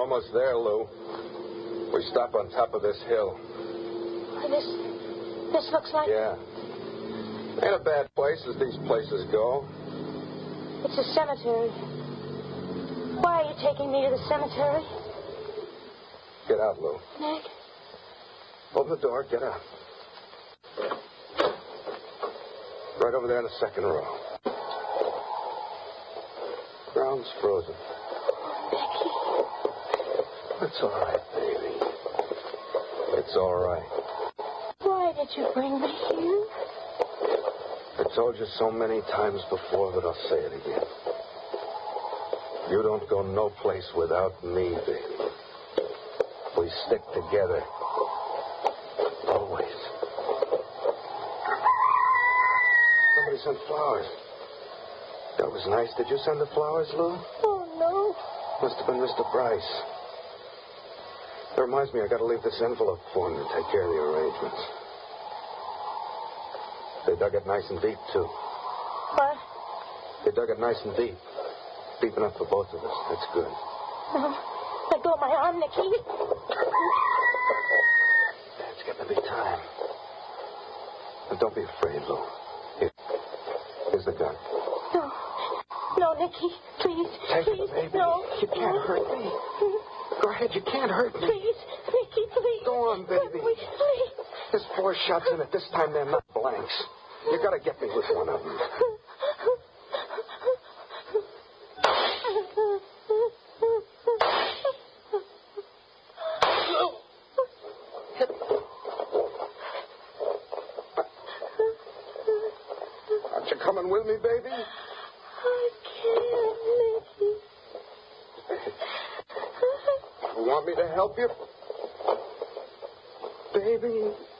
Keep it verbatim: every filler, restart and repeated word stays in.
almost there, Lou. We stop on top of this hill. This, this looks like... Yeah. Ain't a bad place as these places go. It's a cemetery. Why are you taking me to the cemetery? Get out, Lou. Nick? Open the door. Get out. Right over there in the second row. Ground's frozen. Becky. It's all right, baby. It's all right. Why did you bring me here? I told you so many times before that I'll say it again. You don't go no place without me, baby. We stick together. Always. Somebody sent flowers. That was nice. Did you send the flowers, Lou? Oh, no. Must have been Mister Bryce. That reminds me, I got to leave this envelope for him to take care of the arrangements. They dug it nice and deep, too. What? They dug it nice and deep. Deep enough for both of us. That's good. No. Let go of my arm, Nicky. It's getting to be time. But don't be afraid, Lou. Here. Here's the gun. No. No, Nicky. Please. Take please. it, baby. No. You can't hurt me. Go ahead. You can't hurt me. Please. Nicky, please. Go on, baby. Please, please. There's four shots in it. This time they're not blanks. You gotta get me with one of them. Aren't you coming with me, baby? I can't, Nicky. You want me to help you? Baby.